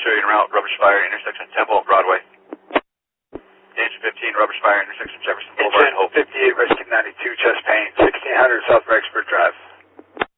208 en route, Rubbish Fire, intersection Temple and Broadway. Engine 15, Rubbish Fire, intersection Jefferson Boulevard. Engine 58, Rescue 92,